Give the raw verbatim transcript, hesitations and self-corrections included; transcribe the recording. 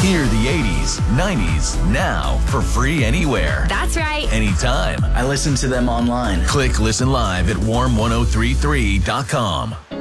Hear the eighties, nineties now for free anywhere. That's right. Anytime. I listen to them online. Click Listen Live at warm ten thirty-three dot com.